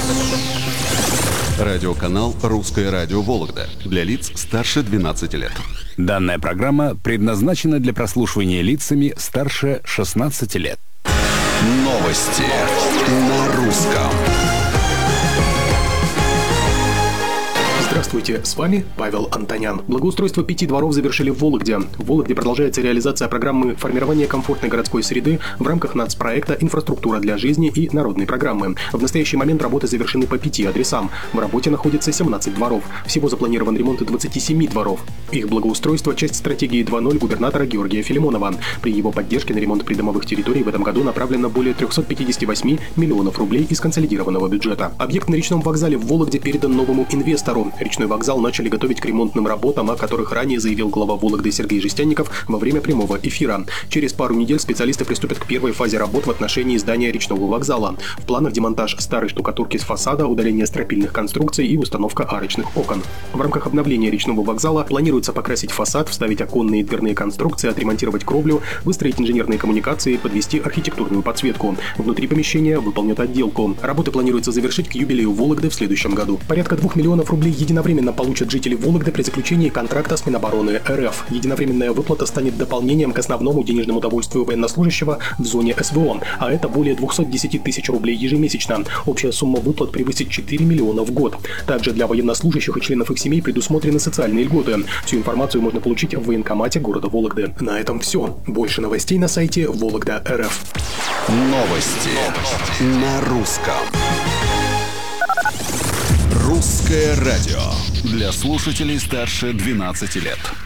Радиоканал «Русское радио Вологда» для лиц старше 12 лет. Данная программа предназначена для прослушивания лицами старше 16 лет. Новости на русском. Здравствуйте, с вами Павел Антонян. Благоустройство 5 дворов завершили в Вологде. В Вологде продолжается реализация программы формирования комфортной городской среды в рамках нацпроекта «Инфраструктура для жизни» и народной программы. В настоящий момент работы завершены по 5 адресам. В работе находится 17 дворов. Всего запланирован ремонт 27 дворов. Их благоустройство – часть стратегии 2.0 губернатора Георгия Филимонова. При его поддержке на ремонт придомовых территорий в этом году направлено более 358 миллионов рублей из консолидированного бюджета. Объект на речном вокзале в Вологде передан новому инвестору. Речной вокзал начали готовить к ремонтным работам, о которых ранее заявил глава Вологды Сергей Жестянников во время прямого эфира. Через пару недель специалисты приступят к первой фазе работ в отношении здания речного вокзала. В планах демонтаж старой штукатурки с фасада, удаление стропильных конструкций и установка арочных окон. В рамках обновления речного вокзала планируется покрасить фасад, вставить оконные и дверные конструкции, отремонтировать кровлю, выстроить инженерные коммуникации, подвести архитектурную подсветку. Внутри помещения выполнят отделку. Работы планируется завершить к юбилею Вологды в следующем году. Порядка 2 миллионов рублей единовременно получат жители Вологды при заключении контракта с Минобороны РФ. Единовременная выплата станет дополнением к основному денежному довольствию военнослужащего в зоне СВО, а это более 210 тысяч рублей ежемесячно. Общая сумма выплат превысит 4 миллиона в год. Также для военнослужащих и членов их семей предусмотрены социальные льготы. Всю информацию можно получить в военкомате города Вологды. На этом все. Больше новостей на сайте Вологда.рф. Новости на русском. Русское радио для слушателей старше 12 лет.